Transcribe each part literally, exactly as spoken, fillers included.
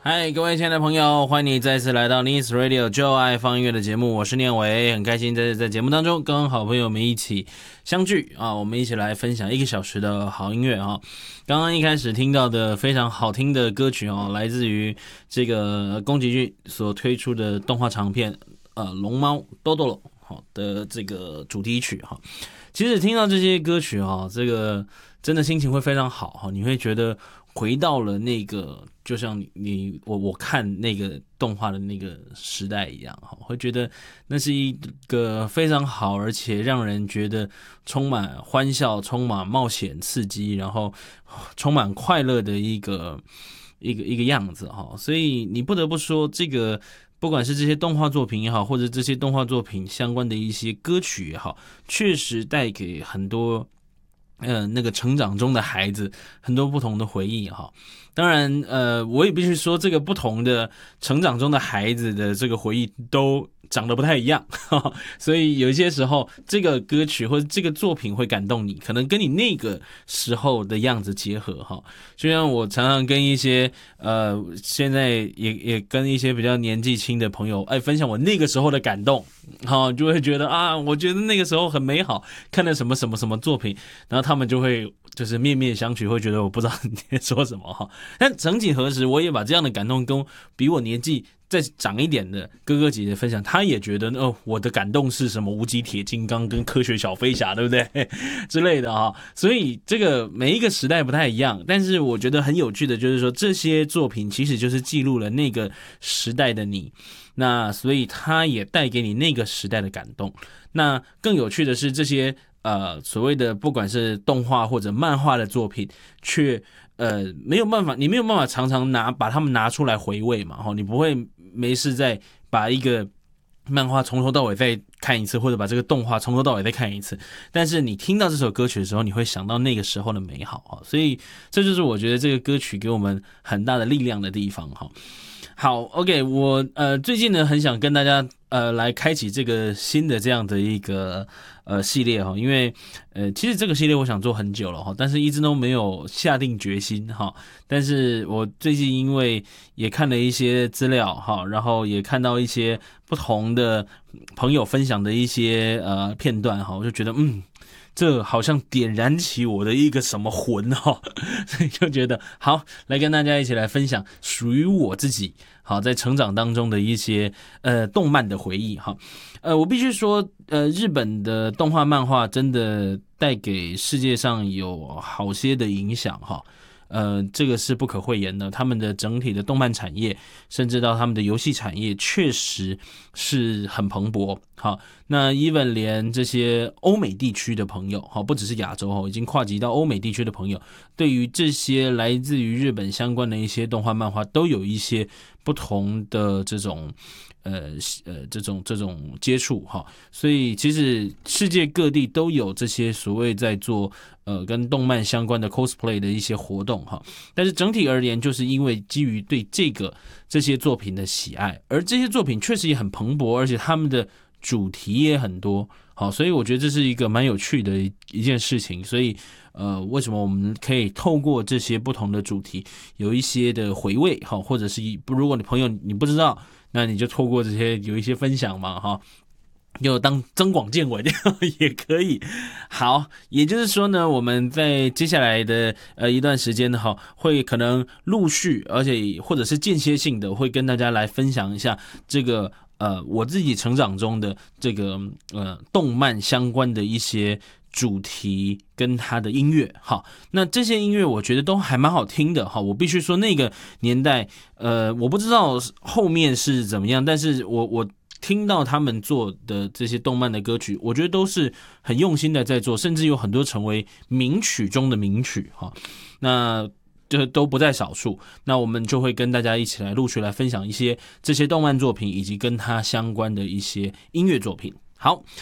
嗨，各位亲爱的朋友，欢迎你再次来到 Nice Radio 就爱放音乐的节目，我是念伟，很开心在在节目当中跟好朋友们一起相聚啊，我们一起来分享一个小时的好音乐啊。刚刚一开始听到的非常好听的歌曲啊，来自于这个宫崎骏所推出的动画长片呃龙猫多多罗好的这个主题曲哈。其实听到这些歌曲哈，这个真的心情会非常好哈，你会觉得回到了那个，就像你你我我看那个动画的那个时代一样哈，会觉得那是一个非常好，而且让人觉得充满欢笑、充满冒险、刺激，然后充满快乐的一个一个一个样子哈。所以你不得不说，这个不管是这些动画作品也好，或者这些动画作品相关的一些歌曲也好，确实带给很多。呃，那个成长中的孩子很多不同的回忆哈，当然，呃，我也必须说，这个不同的成长中的孩子的这个回忆都长得不太一样，呵呵，所以有一些时候，这个歌曲或者这个作品会感动你，可能跟你那个时候的样子结合哈。就像我常常跟一些呃，现在也也跟一些比较年纪轻的朋友，哎，分享我那个时候的感动，好，就会觉得啊，我觉得那个时候很美好，看了什么什么什么作品，然后他们就会就是面面相觑，会觉得我不知道你在说什么哈。但曾几何时，我也把这样的感动跟比我年纪再长一点的哥哥姐姐分享，他也觉得哦，我的感动是什么无极铁金刚跟科学小飞侠，对不对之类的哈。所以这个每一个时代不太一样，但是我觉得很有趣的就是说，这些作品其实就是记录了那个时代的你，那所以它也带给你那个时代的感动。那更有趣的是，这些呃所谓的不管是动画或者漫画的作品，却呃没有办法，你没有办法常常拿把它们拿出来回味嘛，哈，你不会没事再把一个漫画从头到尾再看一次，或者把这个动画从头到尾再看一次。但是你听到这首歌曲的时候，你会想到那个时候的美好哈，所以这就是我觉得这个歌曲给我们很大的力量的地方哈。好 ，OK， 我呃最近呢很想跟大家呃来开启这个新的这样的一个呃系列哈，因为呃其实这个系列我想做很久了哈，但是一直都没有下定决心哈。但是我最近因为也看了一些资料哈，然后也看到一些不同的朋友分享的一些呃片段哈，我就觉得嗯。这好像点燃起我的一个什么魂哈，所以就觉得好，来跟大家一起来分享属于我自己好在成长当中的一些呃动漫的回忆哈。呃，我必须说，呃，日本的动画漫画真的带给世界上有好些的影响哈。呃，这个是不可讳言的，他们的整体的动漫产业，甚至到他们的游戏产业，确实是很蓬勃。好，那 even 连这些欧美地区的朋友，好，不只是亚洲，已经跨级到欧美地区的朋友，对于这些来自于日本相关的一些动画漫画，都有一些不同的这种。呃呃，这种这种接触哈，所以其实世界各地都有这些所谓在做呃跟动漫相关的 cosplay 的一些活动哈。但是整体而言，就是因为基于对这个这些作品的喜爱，而这些作品确实也很蓬勃，而且他们的主题也很多，好，所以我觉得这是一个蛮有趣的一件事情。所以呃，为什么我们可以透过这些不同的主题有一些的回味哈，或者是如果你朋友你不知道。那你就透过这些有一些分享嘛，哈，就当增广见闻也可以。好，也就是说呢，我们在接下来的呃一段时间呢，哈，会可能陆续，而且或者是间歇性的，会跟大家来分享一下这个呃我自己成长中的这个呃动漫相关的一些。主题跟他的音乐，好，那这些音乐我觉得都还蛮好听的，哈，我必须说那个年代，呃，我不知道后面是怎么样，但是我我听到他们做的这些动漫的歌曲，我觉得都是很用心的在做，甚至有很多成为名曲中的名曲，哈，那这都不在少数。那我们就会跟大家一起来陆续来分享一些这些动漫作品，以及跟它相关的一些音乐作品。好。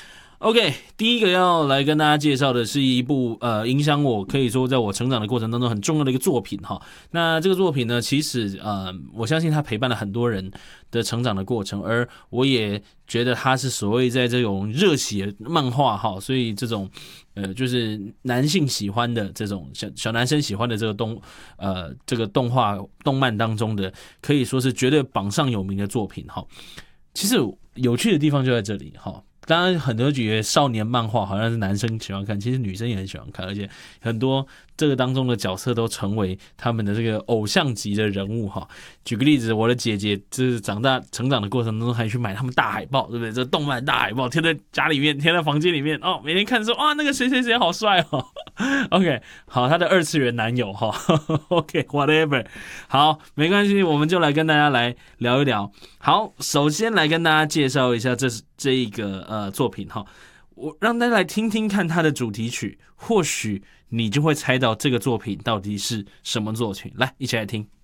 OK， 第一个要来跟大家介绍的是一部呃影响我可以说在我成长的过程当中很重要的一个作品哈。那这个作品呢，其实呃我相信它陪伴了很多人的成长的过程，而我也觉得它是所谓在这种热血漫画哈，所以这种呃就是男性喜欢的这种小小男生喜欢的这个动呃这个动画动漫当中的，可以说是绝对榜上有名的作品哈。其实有趣的地方就在这里哈。当然，很多觉得少年漫画好像是男生喜欢看，其实女生也很喜欢看，而且很多这个当中的角色都成为他们的这个偶像级的人物哈。举个例子，我的姐姐就是长大成长的过程中，还去买他们大海报，对不对？这动漫大海报贴在家里面，贴在房间里面哦，每天看说哇，那个谁谁谁好帅哦。OK， 好，他的二次元男友哈。OK，whatever， 好，没关系，我们就来跟大家来聊一聊。好，首先来跟大家介绍一下这这一个呃作品哈，我让大家来听听看它的主题曲，或许你就会猜到这个作品到底是什么作品。来，一起来听。